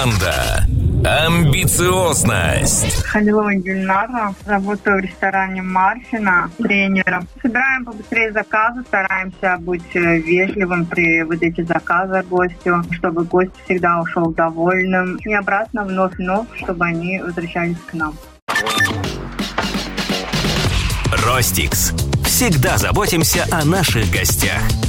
Команда. Амбициозность. Халилова Гюльнара. Работаю в ресторане Марфина тренером. Собираем побыстрее заказы, стараемся быть вежливым при выдаче заказа гостю, чтобы гость всегда ушел довольным. И обратно вновь, чтобы они возвращались к нам. Ростикс. Всегда заботимся о наших гостях.